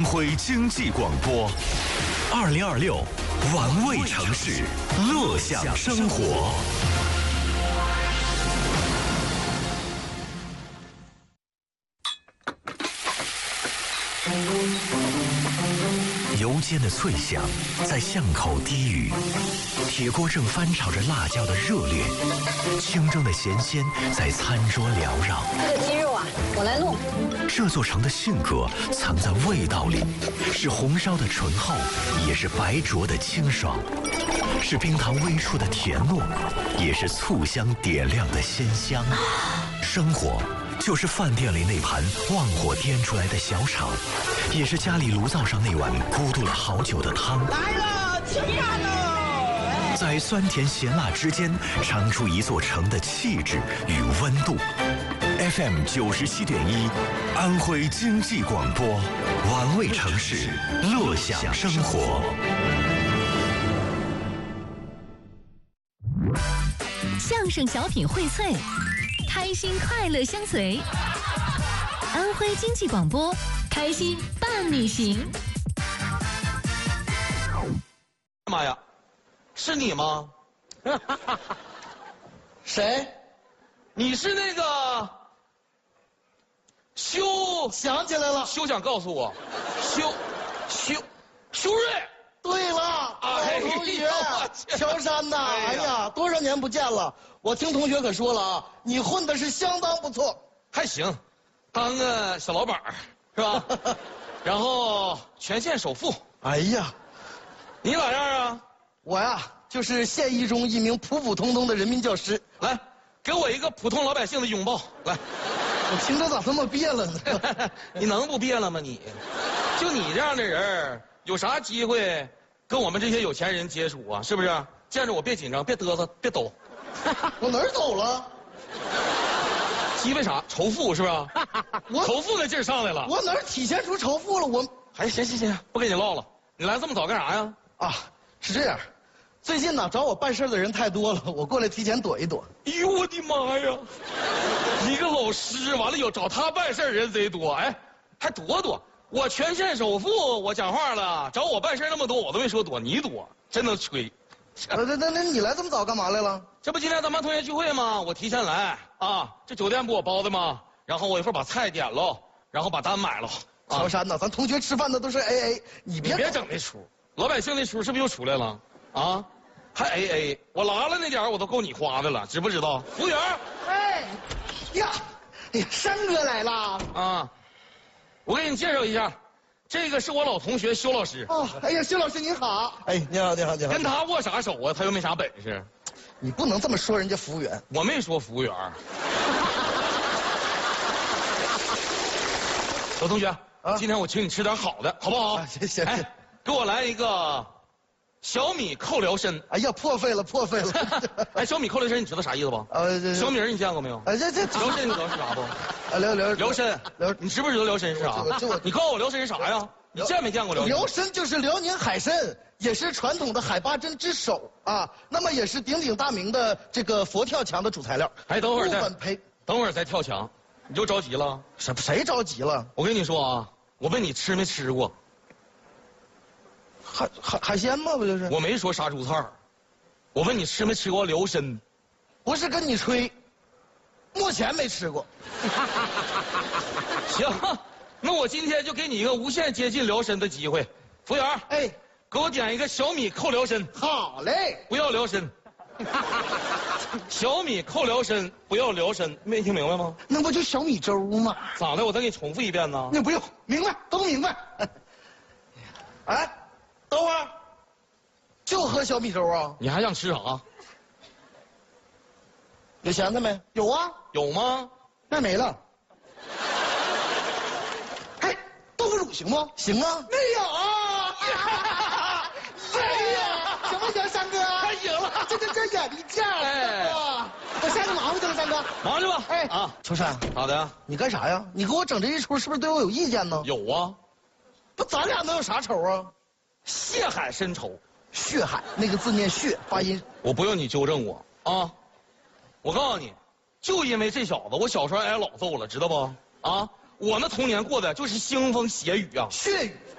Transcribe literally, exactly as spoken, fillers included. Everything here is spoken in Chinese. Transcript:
徽经济广播，二零二六，玩味城市，乐享生活。油煎的脆响在巷口低语，铁锅正翻炒着辣椒的热烈，清蒸的咸鲜在餐桌缭绕。 这个鸡肉啊，我来弄。 这座城的性格藏在味道里，是红烧的醇厚，也是白灼的清爽，是冰糖微触的甜糯，也是醋香点亮的鲜香。生活就是饭店里那盘旺火颠出来的小炒，也是家里炉灶上那碗咕嘟了好久的汤。 来了，吃饭喽！ 在酸甜咸辣之间，尝出一座城的气质与温度。F M 九十七点一，安徽经济广播，玩味城市，乐享生活。 相声小品荟萃，开心快乐相随。安徽经济广播，开心伴你行。 妈呀，是你吗？ 谁？ 你是那个修？ 想起来了， 休想告诉我，修修修睿。 对了， 哎老同学呦我， 乔杉呐， 哎呀哎呀，多少年不见了！我听同学可说了啊，你混的是相当不错， 还行，当个小老板儿是吧？然后全县首富。 哎呀， 你咋样啊？ 我呀就是县一中一名普普通通的人民教师。 来，给我一个普通老百姓的拥抱。来， 我听着咋这么别了呢？ 你能不别了吗你？就你这样的人，有啥机会跟我们这些有钱人接触啊？是不是？见着我别紧张，别嘚瑟，别抖。 我哪儿走了？ 鸡为啥？仇富是吧？ 我仇富的劲儿上来了。 我哪儿体现出仇富了？我哎，行行行，不跟你唠了。你来这么早干啥呀？ 啊，是这样，最近呢找我办事的人太多了，我过来提前躲一躲。 哎呦我的妈呀！一个老师完了有找他办事人贼多，哎，还躲躲。我全县首富，我讲话了，找我办事那么多，我都没说躲，你躲，真能吹。 那那那你来这么早干嘛来了？ 这不今天咱班同学聚会吗？我提前来啊，这酒店不我包的吗？然后我一会儿把菜点了，然后把单买了。 乔杉呐，咱同学吃饭的都是 A A， 你别你别整那出，老百姓那出是不是又出来了？啊，还 A A， 我拉了那点儿我都够你花的了，知不知道？服务员， 哎，呀，哎呀，山哥来了啊，我给你介绍一下，这个是我老同学修老师。 哦，哎呀，修老师您好。哎，你好，你好，你好。 跟他握啥手啊？他又没啥本事。 你不能这么说人家服务员。 我没说服务员。老同学，啊、今天我请你吃点好的，好不好？ 啊、行行。 哎，给我来一个小米扣辽参。 哎呀，破费了，破费了。 哎，小米扣辽参，你知道啥意思不？ 呃，这小米儿你见过没有？ 哎，这这辽参你知道是啥不？ 啊，辽辽辽参， 辽， 你知不知道辽参是啥？ 这我你告诉我辽参是啥呀？你见没见过辽参？ 辽参就是辽宁海参，也是传统的海八珍之首啊。那么也是鼎鼎大名的这个佛跳墙的主材料。 哎，等会儿再， 培等会儿再跳墙，你就着急了？ 谁谁着急了？ 我跟你说啊，我问你吃没吃过？ 海海海鲜吗？不就是？ 我没说杀猪菜，我问你吃没吃过辽参？ 不是跟你吹，目前没吃过。 行，那我今天就给你一个无限接近辽参的机会。服务员， 哎， 给我点一个小米扣辽参。 好嘞， 不要辽参。小米扣辽参，不要辽参，没听明白吗？ 那不就小米粥吗？ 咋的？我再给你重复一遍呢？ 那不用，明白，都明白。哎，等会儿，就喝小米粥啊？ 你还想吃啥？ 有咸的没？有啊。 有吗？ 那没了。哎，豆腐乳行吗？行啊。没有啊。哎呀，行不行，山哥？ 太行了， 这这这眼力劲儿。 哎， 我下去忙活去了，山哥。 忙去吧。 哎啊， 秋山， 咋的？ 你干啥呀？你给我整这一出，是不是对我有意见呢？ 有啊。 不，咱俩能有啥仇啊？ 血海深仇。 血海那个字念血，发音。 我不用你纠正我啊！我告诉你，就因为这小子，我小时候挨老揍了，知道不？啊，我那童年过的就是腥风血雨啊！ 血雨。